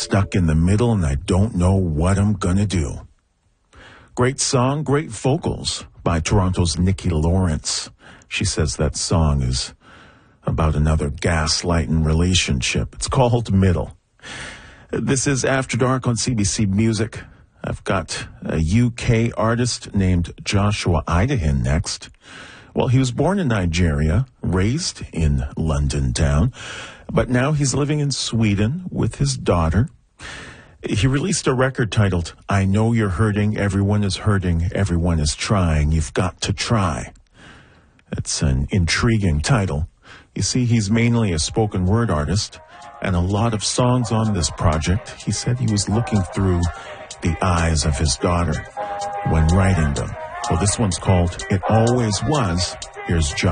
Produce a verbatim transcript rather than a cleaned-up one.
stuck in the middle and I don't know what I'm gonna do. Great song, great vocals by Toronto's Nikki Lawrence. She says that song is about another gaslighting relationship. It's called Middle. This is After Dark on C B C Music. I've got a U K artist named Joshua Idahin next. Well, he was born in Nigeria, raised in London town, but now he's living in Sweden with his daughter. He released a record titled, I Know You're Hurting, Everyone is Hurting, Everyone is Trying, You've Got to Try. It's an intriguing title. You see, he's mainly a spoken word artist, and a lot of songs on this project, he said he was looking through the eyes of his daughter when writing them. Well, this one's called It Always Was. Here's Josh.